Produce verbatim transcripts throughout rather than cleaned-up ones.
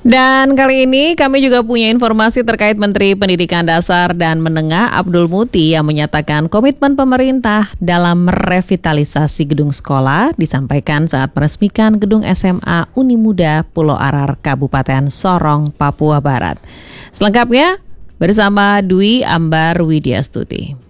Dan kali ini kami juga punya informasi terkait Menteri Pendidikan Dasar dan Menengah Abdul Muti yang menyatakan komitmen pemerintah dalam merevitalisasi gedung sekolah disampaikan saat meresmikan gedung S M A Unimuda Pulau Arar, Kabupaten Sorong, Papua Barat. Selengkapnya bersama Dwi Ambar Widyastuti.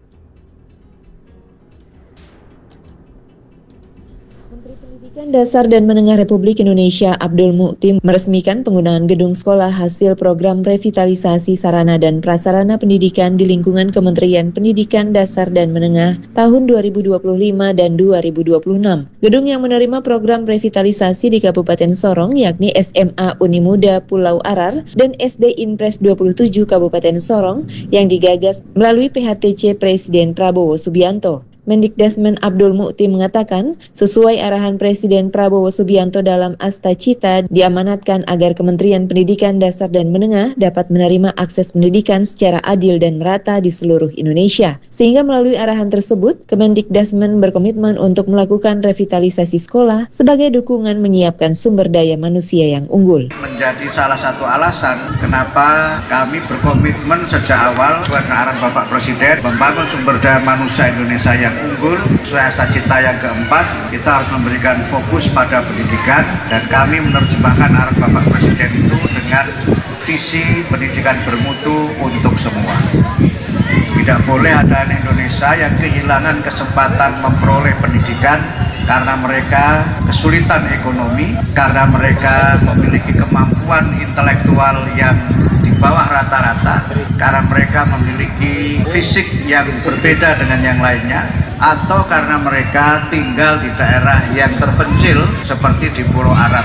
Pendidikan Dasar dan Menengah Republik Indonesia Abdul Muti meresmikan penggunaan gedung sekolah hasil program revitalisasi sarana dan prasarana pendidikan di lingkungan Kementerian Pendidikan Dasar dan Menengah tahun dua ribu dua puluh lima dan dua ribu dua puluh enam. Gedung yang menerima program revitalisasi di Kabupaten Sorong yakni S M A Unimuda Pulau Arar dan S D Inpres dua puluh tujuh Kabupaten Sorong yang digagas melalui P H T C Presiden Prabowo Subianto. Mendikdasmen Abdul Muti mengatakan, sesuai arahan Presiden Prabowo Subianto dalam Asta Cita, diamanatkan agar Kementerian Pendidikan Dasar dan Menengah dapat menerima akses pendidikan secara adil dan merata di seluruh Indonesia. Sehingga melalui arahan tersebut, Kemendikdasmen berkomitmen untuk melakukan revitalisasi sekolah sebagai dukungan menyiapkan sumber daya manusia yang unggul. Menjadi salah satu alasan kenapa kami berkomitmen sejak awal dengan arahan Bapak Presiden membangun sumber daya manusia Indonesia yang unggul. Sesuai Asta Cita yang keempat, kita harus memberikan fokus pada pendidikan dan kami menerjemahkan arahan Bapak Presiden itu dengan visi pendidikan bermutu untuk semua. Tidak boleh ada anak Indonesia yang kehilangan kesempatan memperoleh pendidikan karena mereka kesulitan ekonomi, karena mereka memiliki kemampuan intelektual yang di bawah rata-rata, karena mereka memiliki fisik yang berbeda dengan yang lainnya, atau karena mereka tinggal di daerah yang terpencil seperti di Pulau Arar.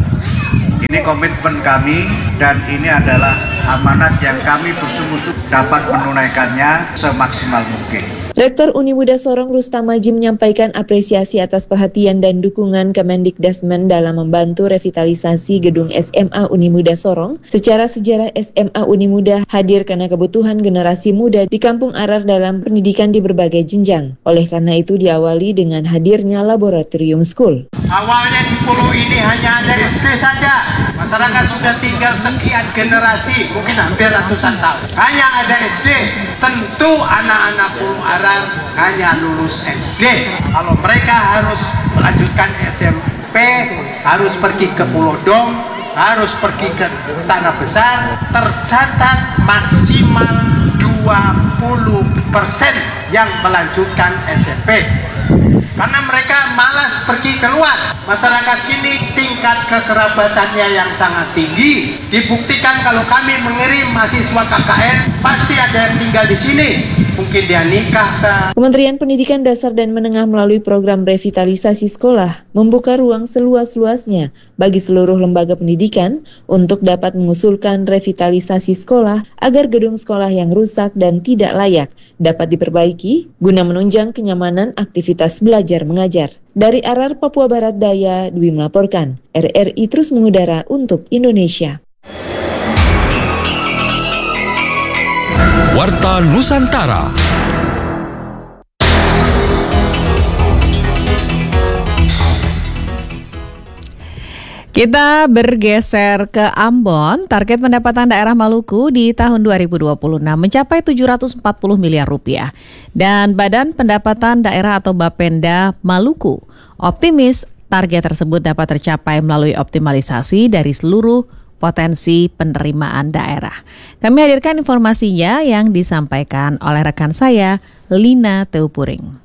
Ini komitmen kami dan ini adalah amanat yang kami bersungguh-sungguh dapat menunaikannya semaksimal mungkin. Rektor Unimuda Sorong Rustam Maji menyampaikan apresiasi atas perhatian dan dukungan Kemendikdasmen dalam membantu revitalisasi gedung S M A Unimuda Sorong. Secara sejarah S M A Unimuda hadir karena kebutuhan generasi muda di Kampung Arar dalam pendidikan di berbagai jenjang. Oleh karena itu diawali dengan hadirnya laboratorium school. Awalnya di pulau ini hanya ada S D saja. Masyarakat sudah tinggal sekian generasi, mungkin hampir ratusan tahun. Hanya ada S D. Tentu anak-anak Pulau Arar hanya lulus S D. Kalau mereka harus melanjutkan S M P, harus pergi ke Pulau Dom, harus pergi ke Tanah Besar, tercatat maksimal dua puluh persen yang melanjutkan S M P. Karena mereka malas pergi keluar. Masyarakat sini tingkat kekerabatannya yang sangat tinggi. Dibuktikan kalau kami mengirim mahasiswa K K N, pasti ada yang tinggal di sini. Mungkin dia nikah kan. Kementerian Pendidikan Dasar dan Menengah melalui program revitalisasi sekolah membuka ruang seluas-luasnya bagi seluruh lembaga pendidikan untuk dapat mengusulkan revitalisasi sekolah agar gedung sekolah yang rusak dan tidak layak dapat diperbaiki guna menunjang kenyamanan aktivitas belajar mengajar. Dari Arar, Papua Barat Daya, Dwi melaporkan. R R I terus mengudara untuk Indonesia. Warta Nusantara. Kita bergeser ke Ambon. Target pendapatan daerah Maluku di tahun dua ribu dua puluh enam mencapai tujuh ratus empat puluh miliar rupiah. Dan Badan Pendapatan Daerah atau Bapenda Maluku optimis target tersebut dapat tercapai melalui optimalisasi dari seluruh potensi penerimaan daerah. Kami hadirkan informasinya yang disampaikan oleh rekan saya, Lina Teupuring.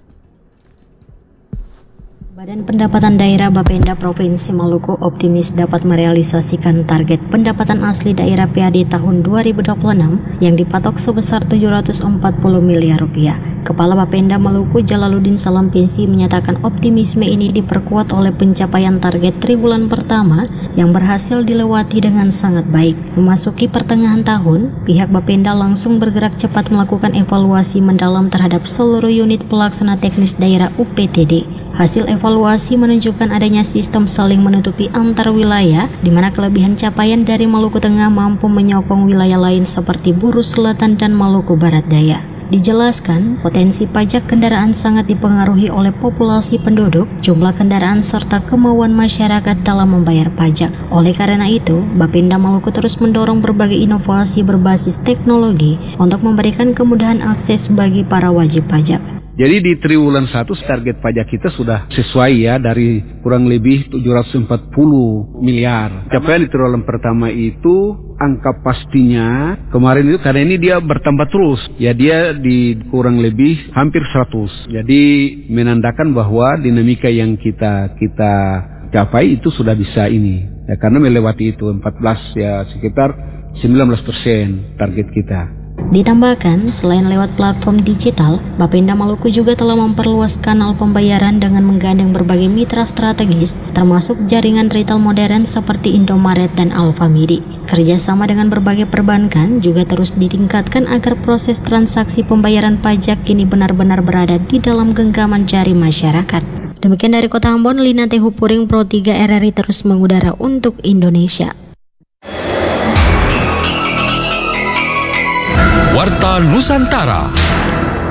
Badan Pendapatan Daerah Bapenda Provinsi Maluku optimis dapat merealisasikan target pendapatan asli daerah P A D tahun dua ribu dua puluh enam yang dipatok sebesar tujuh ratus empat puluh miliar rupiah. Kepala Bapenda Maluku Jalaluddin Salampinsi menyatakan optimisme ini diperkuat oleh pencapaian target triwulan pertama yang berhasil dilewati dengan sangat baik. Memasuki pertengahan tahun, pihak Bapenda langsung bergerak cepat melakukan evaluasi mendalam terhadap seluruh unit pelaksana teknis daerah U P T D. Hasil evaluasi menunjukkan adanya sistem saling menutupi antar wilayah, di mana kelebihan capaian dari Maluku Tengah mampu menyokong wilayah lain seperti Buru Selatan dan Maluku Barat Daya. Dijelaskan, potensi pajak kendaraan sangat dipengaruhi oleh populasi penduduk, jumlah kendaraan serta kemauan masyarakat dalam membayar pajak. Oleh karena itu, Bapenda Maluku terus mendorong berbagai inovasi berbasis teknologi untuk memberikan kemudahan akses bagi para wajib pajak. Jadi di triwulan satu target pajak kita sudah sesuai ya, dari kurang lebih tujuh ratus empat puluh miliar. Capaian di triwulan pertama itu angka pastinya kemarin itu karena ini dia bertambah terus. Ya dia di kurang lebih hampir seratus. Jadi menandakan bahwa dinamika yang kita kita capai itu sudah bisa ini. Ya karena melewati itu empat belas ya sekitar sembilan belas persen target kita. Ditambahkan, selain lewat platform digital, Bapenda Maluku juga telah memperluas kanal pembayaran dengan menggandeng berbagai mitra strategis, termasuk jaringan retail modern seperti Indomaret dan Alfamidi. Kerjasama dengan berbagai perbankan juga terus ditingkatkan agar proses transaksi pembayaran pajak kini benar-benar berada di dalam genggaman jari masyarakat. Demikian dari Kota Ambon, Lina Tehupuring, Pro tiga R R I terus mengudara untuk Indonesia. Warta Nusantara.